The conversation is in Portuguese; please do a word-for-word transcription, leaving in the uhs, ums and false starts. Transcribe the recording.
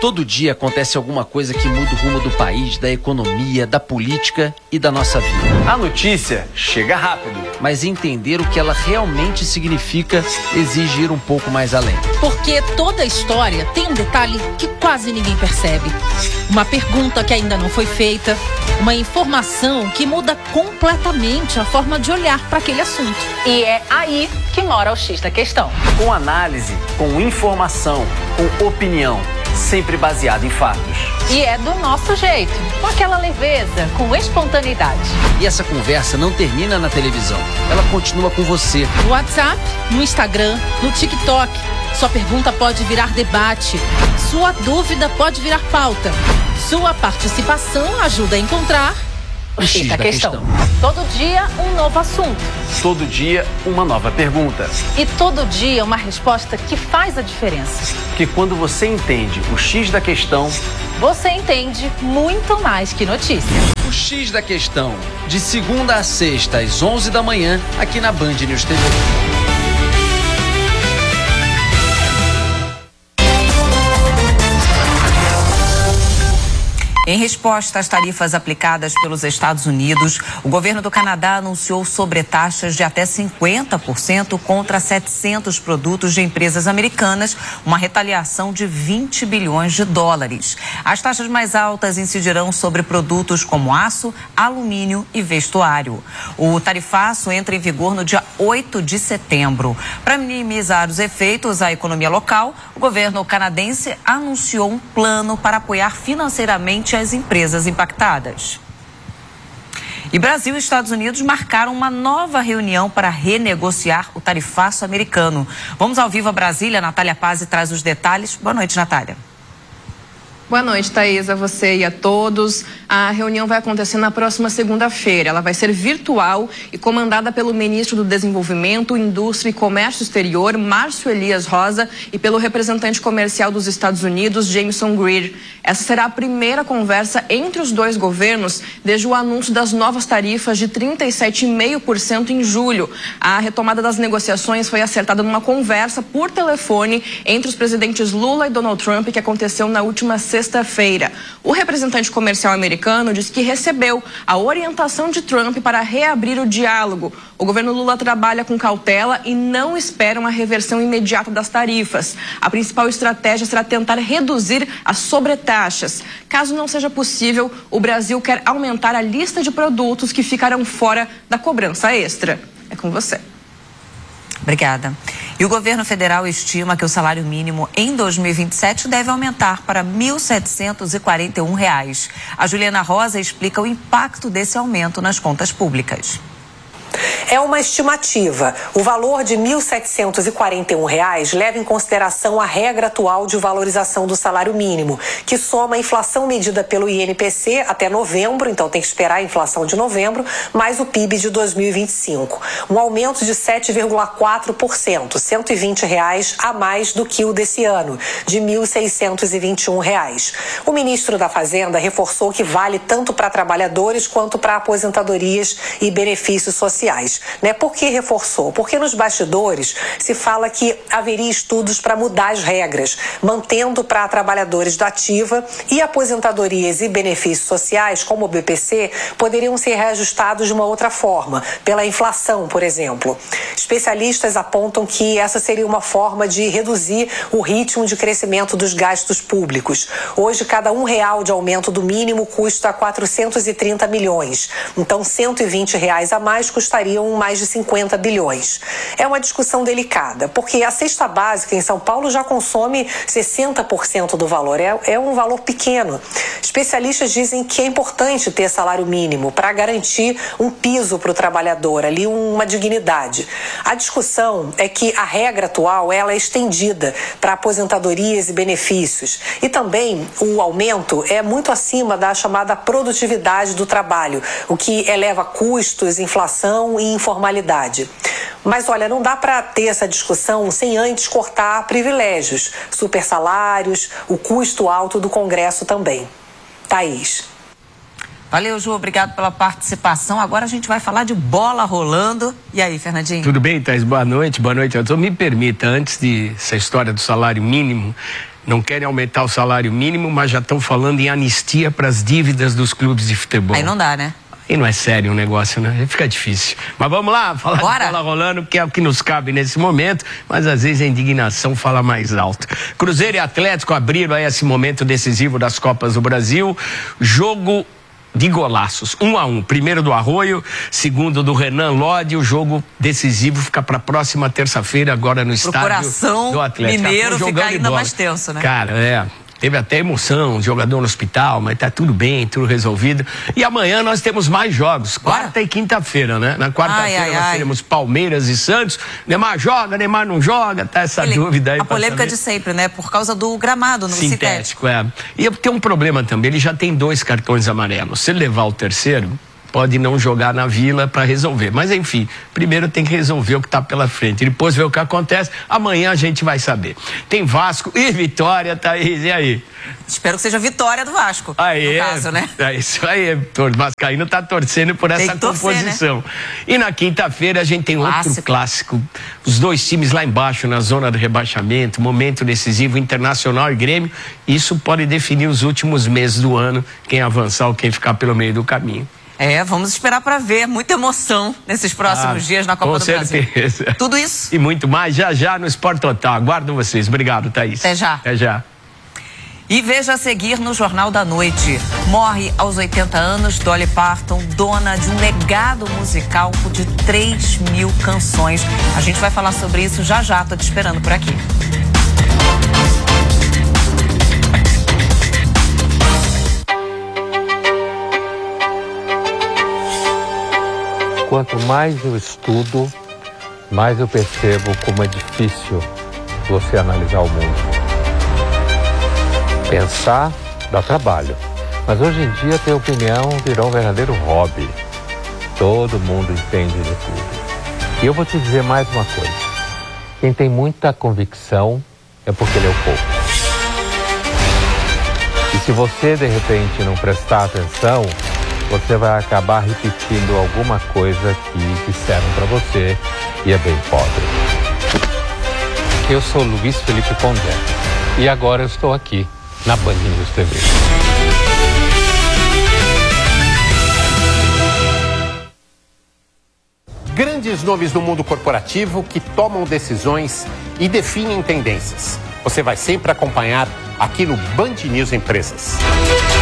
Todo dia acontece alguma coisa que muda o rumo do país, da economia, da política e da nossa vida. A notícia chega rápido, mas entender o que ela realmente significa exige ir um pouco mais além. Porque toda história tem um detalhe que quase ninguém percebe. Uma pergunta que ainda não foi feita, uma informação que muda completamente a forma de olhar para aquele assunto. E é aí que mora o X da questão. Com análise, com informação, com opinião, sempre baseado em fatos. E é do nosso jeito, com aquela leveza, com espontaneidade. E essa conversa não termina na televisão, ela continua com você. No WhatsApp, no Instagram, no TikTok. Sua pergunta pode virar debate, sua dúvida pode virar pauta. Sua participação ajuda a encontrar o X da questão. Todo dia um novo assunto. Todo dia uma nova pergunta. E todo dia uma resposta que faz a diferença. Porque quando você entende o X da questão, você entende muito mais que notícia. O X da questão, de segunda a sexta às onze da manhã, aqui na Band News T V. Em resposta às tarifas aplicadas pelos Estados Unidos, o governo do Canadá anunciou sobretaxas de até cinquenta por cento contra setecentos produtos de empresas americanas, uma retaliação de vinte bilhões de dólares. As taxas mais altas incidirão sobre produtos como aço, alumínio e vestuário. O tarifaço entra em vigor no dia oito de setembro. Para minimizar os efeitos à economia local, o governo canadense anunciou um plano para apoiar financeiramente as empresas impactadas. E Brasil e Estados Unidos marcaram uma nova reunião para renegociar o tarifaço americano. Vamos ao vivo a Brasília. Natália Pazzi traz os detalhes. Boa noite, Natália. Boa noite, Thaís, a você e a todos. A reunião vai acontecer na próxima segunda-feira. Ela vai ser virtual e comandada pelo ministro do Desenvolvimento, Indústria e Comércio Exterior, Márcio Elias Rosa, e pelo representante comercial dos Estados Unidos, Jameson Greer. Essa será a primeira conversa entre os dois governos desde o anúncio das novas tarifas de trinta e sete vírgula cinco por cento em julho. A retomada das negociações foi acertada numa conversa por telefone entre os presidentes Lula e Donald Trump, que aconteceu na última sexta-feira. O representante comercial americano disse que recebeu a orientação de Trump para reabrir o diálogo. O governo Lula trabalha com cautela e não espera uma reversão imediata das tarifas. A principal estratégia será tentar reduzir as sobretaxas. Caso não seja possível, o Brasil quer aumentar a lista de produtos que ficarão fora da cobrança extra. É com você. Obrigada. E o governo federal estima que o salário mínimo em dois mil e vinte e sete deve aumentar para mil setecentos e quarenta e um reais. A Juliana Rosa explica o impacto desse aumento nas contas públicas. É uma estimativa. O valor de mil setecentos e quarenta e um reais leva em consideração a regra atual de valorização do salário mínimo, que soma a inflação medida pelo I N P C até novembro, então tem que esperar a inflação de novembro, mais o P I B de dois mil e vinte e cinco. Um aumento de sete vírgula quatro por cento, cento e vinte reais a mais do que o desse ano, de mil seiscentos e vinte e um reais. O ministro da Fazenda reforçou que vale tanto para trabalhadores quanto para aposentadorias e benefícios sociais. Né? Por que reforçou? Porque nos bastidores se fala que haveria estudos para mudar as regras, mantendo para trabalhadores da ativa e aposentadorias e benefícios sociais, como o B P C, poderiam ser reajustados de uma outra forma, pela inflação, por exemplo. Especialistas apontam que essa seria uma forma de reduzir o ritmo de crescimento dos gastos públicos. Hoje, cada um real de aumento do mínimo custa quatrocentos e trinta milhões. Então, cento e vinte reais a mais custariam mais de cinquenta bilhões. É uma discussão delicada, porque a cesta básica em São Paulo já consome sessenta por cento do valor. É, é um valor pequeno. Especialistas dizem que é importante ter salário mínimo para garantir um piso para o trabalhador, ali uma dignidade. A discussão é que a regra atual ela é estendida para aposentadorias e benefícios. E também o aumento é muito acima da chamada produtividade do trabalho, o que eleva custos, inflação e informalidade. Mas olha, não dá para ter essa discussão sem antes cortar privilégios, supersalários, o custo alto do Congresso também. Thaís. Valeu, Ju, obrigado pela participação. Agora a gente vai falar de bola rolando. E aí, Fernandinho? Tudo bem, Thaís? Boa noite, boa noite. Então, me permita, antes dessa história do salário mínimo, não querem aumentar o salário mínimo, mas já estão falando em anistia para as dívidas dos clubes de futebol. Aí não dá, né? E não é sério o negócio, né? Fica difícil. Mas vamos lá, falar Bora. de bola rolando, que é o que nos cabe nesse momento, mas às vezes a indignação fala mais alto. Cruzeiro e Atlético abriram aí esse momento decisivo das Copas do Brasil. Jogo de golaços, um a um. Primeiro do Arroio, segundo do Renan Lodi. O jogo decisivo fica para a próxima terça-feira, agora no estádio coração do Atlético. mineiro Ah, fica ainda mais tenso, né? Cara, é... Teve até emoção, jogador no hospital, mas tá tudo bem, tudo resolvido. E amanhã nós temos mais jogos, quarta Bora. e quinta-feira, né? Na quarta-feira nós ai. teremos Palmeiras e Santos. Neymar joga, Neymar não joga, tá essa Ele, dúvida aí. a polêmica de sempre, né? Por causa do gramado no sintético. Sintético, é. E tem um problema também, ele já tem dois cartões amarelos. Se ele levar o terceiro, pode não jogar na Vila para resolver. Mas enfim, primeiro tem que resolver o que está pela frente. Depois ver o que acontece. Amanhã a gente vai saber. Tem Vasco e Vitória, Thaís, e aí? Espero que seja vitória do Vasco, Aí, no caso, né? É isso aí, o Vascaíno tá torcendo por essa torcer, composição. Né? E na quinta-feira a gente tem clássico. outro clássico. Os dois times lá embaixo, na zona do rebaixamento, momento decisivo, Internacional e Grêmio. Isso pode definir os últimos meses do ano, quem avançar ou quem ficar pelo meio do caminho. É, vamos esperar para ver. Muita emoção nesses próximos ah, dias na Copa com do certeza. Brasil. Tudo isso e muito mais já já no Sport Total. Aguardo vocês. Obrigado, Thaís. Até já. Até já. E veja a seguir no Jornal da Noite. Morre aos oitenta anos Dolly Parton, dona de um legado musical de três mil canções. A gente vai falar sobre isso já já. Tô te esperando por aqui. Quanto mais eu estudo, mais eu percebo como é difícil você analisar o mundo. Pensar dá trabalho, mas hoje em dia ter opinião virou um verdadeiro hobby. Todo mundo entende de tudo. E eu vou te dizer mais uma coisa. Quem tem muita convicção é porque leu pouco. E se você de repente não prestar atenção, você vai acabar repetindo alguma coisa que disseram para você e é bem pobre. Eu sou Luiz Felipe Pondé e agora eu estou aqui na Band News T V. Grandes nomes do mundo corporativo que tomam decisões e definem tendências. Você vai sempre acompanhar aqui no Band News Empresas.